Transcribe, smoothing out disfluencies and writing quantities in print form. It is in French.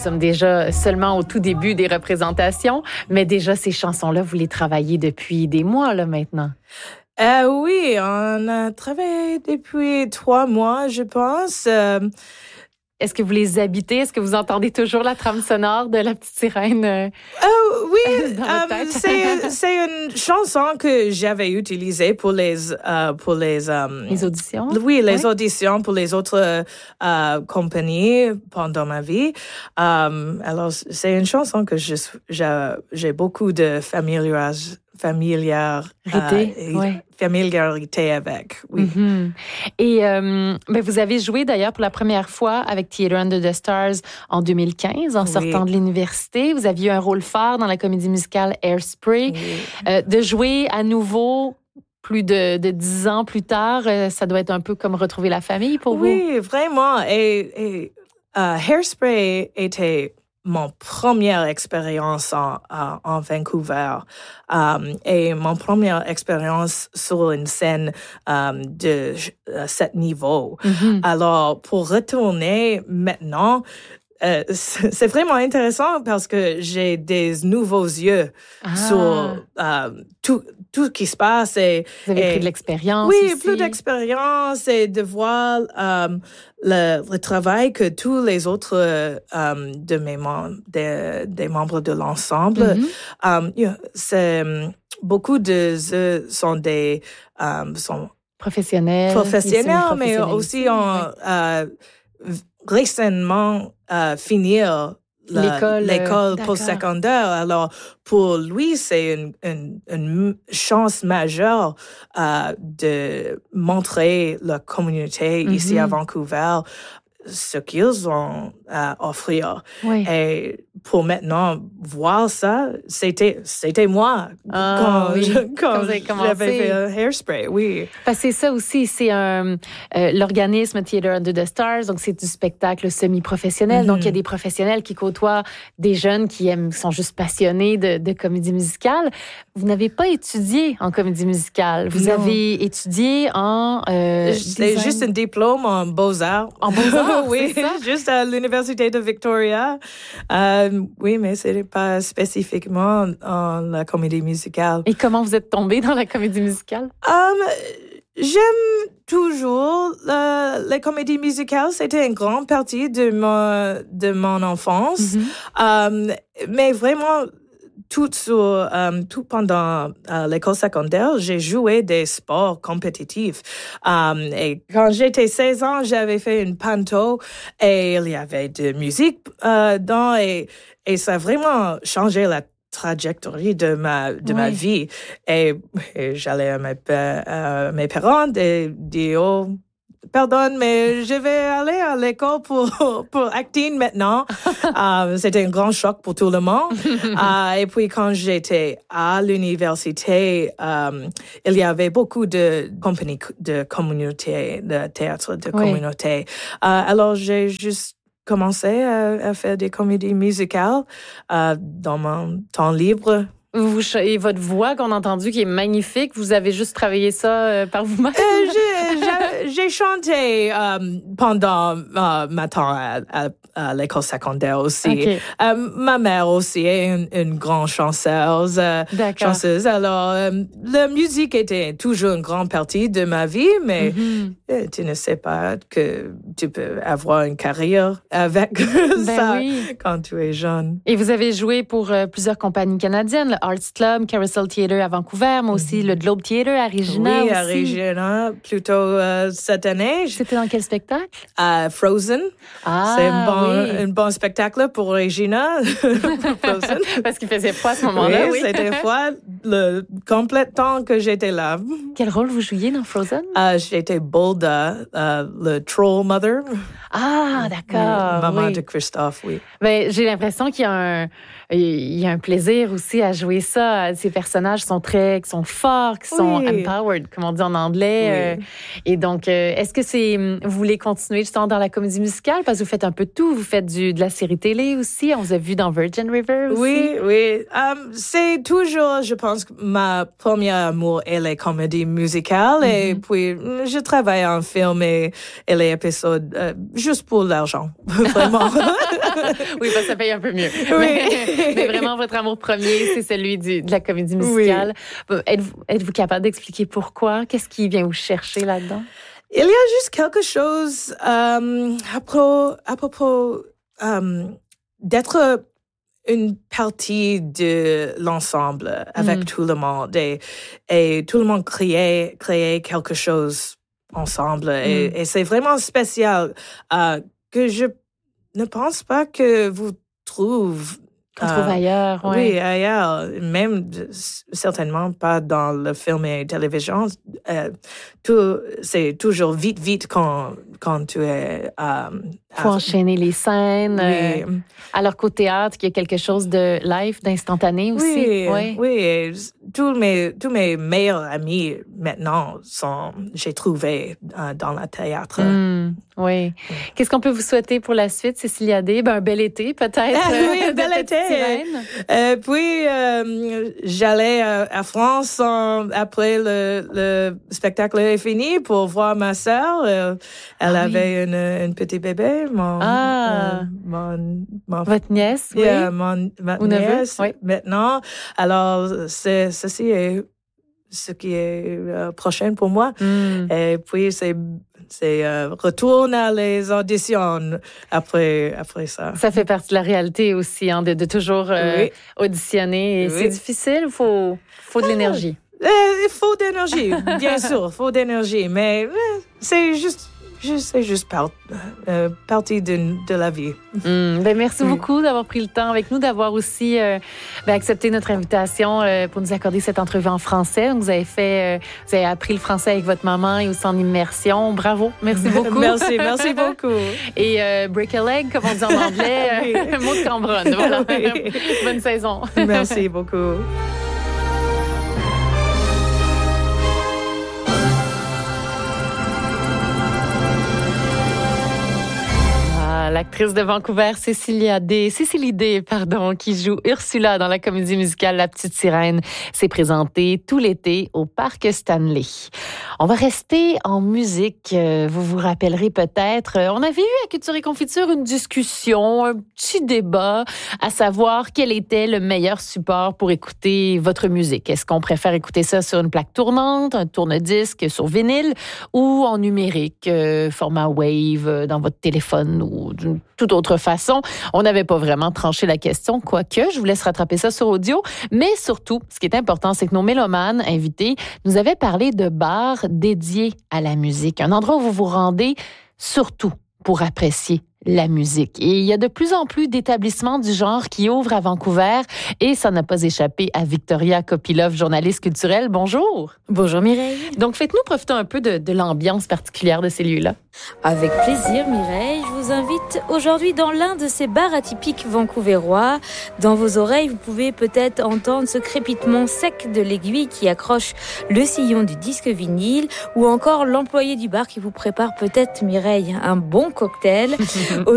sommes déjà seulement au tout début des représentations, mais déjà ces chansons-là, vous les travaillez depuis des mois là maintenant. Oui, on a travaillé depuis 3 mois, je pense. Est-ce que vous les habitez? Est-ce que vous entendez toujours la trame sonore de La Petite Sirène? Oui, dans votre tête? c'est une chanson que j'avais utilisée pour les Les auditions? Oui, les auditions pour les autres compagnies pendant ma vie. Alors, c'est une chanson que j'ai beaucoup de familiarité avec. Oui. Mm-hmm. Et vous avez joué d'ailleurs pour la première fois avec Theater Under the Stars en 2015, en sortant de l'université. Vous aviez un rôle phare dans la comédie musicale Hairspray. Oui. De jouer à nouveau plus de 10 ans plus tard, ça doit être un peu comme retrouver la famille pour vous. Oui, vraiment. Et Hairspray était mon première expérience en Vancouver et mon première expérience sur une scène de cet niveau. Mm-hmm. Alors, pour retourner maintenant, c'est vraiment intéressant parce que j'ai des nouveaux yeux sur tout ce qui se passe. Vous avez pris de l'expérience Oui, aussi. plus d'expérience et de voir le travail que tous les autres des membres de l'ensemble. C'est beaucoup de eux sont professionnels, mais aussi récemment finir l'école postsecondaire. Alors, pour lui, c'est une chance majeure de montrer la communauté ici à Vancouver ce qu'ils ont à offrir. Oui. Et pour maintenant voir ça, c'était moi quand j'avais fait Hairspray, oui. Parce que c'est ça aussi, c'est l'organisme Theater Under the Stars, donc c'est du spectacle semi-professionnel. Donc il y a des professionnels qui côtoient des jeunes qui sont juste passionnés de comédie musicale. Vous n'avez pas étudié en comédie musicale. Vous avez étudié en c'est juste un diplôme en beaux-arts. En beaux-arts, oui, c'est ça? juste à l'Université de Victoria. Oui, mais ce n'est pas spécifiquement en la comédie musicale. Et comment vous êtes tombée dans la comédie musicale? J'aime toujours les comédies musicales. C'était une grande partie de mon enfance. Mais vraiment, tout pendant l'école secondaire, j'ai joué des sports compétitifs. Et quand j'étais 16 ans, j'avais fait une panto et il y avait de musique dedans et ça a vraiment changé la trajectoire de ma vie. Et j'allais à mes parents et dire, oh, pardon, mais je vais aller à l'école pour acting maintenant. C'était un grand choc pour tout le monde. Et puis, quand j'étais à l'université, il y avait beaucoup de compagnies de communauté, de théâtre de communauté. Alors, j'ai juste commencé à faire des comédies musicales dans mon temps libre. Et votre voix qu'on a entendue qui est magnifique, vous avez juste travaillé ça par vous-même? J'ai chanté pendant ma temps à l'école secondaire aussi. Okay. Ma mère aussi est une grande chanteuse. Alors, la musique était toujours une grande partie de ma vie, mais tu ne sais pas que tu peux avoir une carrière avec ça quand tu es jeune. Et vous avez joué pour plusieurs compagnies canadiennes, le Arts Club, Carousel Theatre à Vancouver, mais aussi le Globe Theatre à Regina. Oui, à Regina, plutôt cette année. C'était dans quel spectacle? Frozen. C'est un bon spectacle pour Regina. Frozen. Parce qu'il faisait froid à ce moment-là, oui. C'était froid le complet temps que j'étais là. Quel rôle vous jouiez dans Frozen? J'étais Bolda, le troll mother. Ah, d'accord. Maman de Christophe, oui. Ben, j'ai l'impression qu'il y a un plaisir aussi à jouer ça. Ces personnages sont forts, qui sont empowered, comme on dit en anglais. Et donc, est-ce que vous voulez continuer justement dans la comédie musicale? Parce que vous faites un peu de tout. Vous faites de la série télé aussi. On vous a vu dans Virgin River aussi. Oui. C'est toujours, je pense, ma première amour est les comédies musicales. Et puis, je travaille en film et les épisodes juste pour l'argent. Vraiment. Oui, ça paye un peu mieux. Oui. Mais vraiment, votre amour premier, c'est celui de la comédie musicale. Oui. Êtes-vous capable d'expliquer pourquoi? Qu'est-ce qui vient vous chercher là-dedans? Il y a juste quelque chose à propos d'être une partie de l'ensemble avec tout le monde et tout le monde créer quelque chose ensemble et c'est vraiment spécial que je ne pense pas que vous trouvez qu'on trouve ailleurs, ouais. Oui, ailleurs. Même certainement pas dans le film et télévision. C'est toujours vite quand tu es... faut enchaîner les scènes. Oui. Alors qu'au théâtre, il y a quelque chose de live, d'instantané aussi. Oui. Tous mes meilleurs amis maintenant j'ai trouvé dans le théâtre. Oui. Qu'est-ce qu'on peut vous souhaiter pour la suite, Cécilia D? Un bel été, peut-être. Oui, un bel été. Puis, j'allais à France après le spectacle est fini pour voir ma sœur. Elle avait une petite bébé. Votre nièce, oui. Ma ou nièce, oui. maintenant. Alors, ceci est ce qui est prochain pour moi. Et puis, c'est retourne à les auditions après ça. Ça fait partie de la réalité aussi, de toujours auditionner. Et c'est difficile, il faut de l'énergie. Il faut d'énergie, bien sûr, il faut d'énergie, mais c'est juste partie de la vie. Merci beaucoup d'avoir pris le temps avec nous, d'avoir aussi accepté notre invitation pour nous accorder cette entrevue en français. Donc, vous avez appris le français avec votre maman et aussi en immersion. Bravo, merci beaucoup. merci beaucoup. Et break a leg, comme on dit en anglais, mot de Cambronne. Voilà. Oui. Bonne saison. Merci beaucoup. L'actrice de Vancouver, Cécilie D, qui joue Ursula dans la comédie musicale La Petite Sirène, s'est présentée tout l'été au Parc Stanley. On va rester en musique. Vous vous rappellerez peut-être, on avait eu à Culture et Confiture une discussion, un petit débat, à savoir quel était le meilleur support pour écouter votre musique. Est-ce qu'on préfère écouter ça sur une plaque tournante, un tourne-disque sur vinyle ou en numérique, format Wave, dans votre téléphone ou d'une toute autre façon? On n'avait pas vraiment tranché la question, quoique je vous laisse rattraper ça sur audio. Mais surtout, ce qui est important, c'est que nos mélomanes invités nous avaient parlé de bars dédiés à la musique. Un endroit où vous vous rendez surtout pour apprécier la musique. Et il y a de plus en plus d'établissements du genre qui ouvrent à Vancouver et ça n'a pas échappé à Victoria Kopilov, journaliste culturelle. Bonjour. Bonjour Mireille. Donc faites-nous profiter un peu de l'ambiance particulière de ces lieux-là. Avec plaisir Mireille, je vous invite aujourd'hui dans l'un de ces bars atypiques vancouvérois. Dans vos oreilles, vous pouvez peut-être entendre ce crépitement sec de l'aiguille qui accroche le sillon du disque vinyle ou encore l'employé du bar qui vous prépare peut-être Mireille un bon cocktail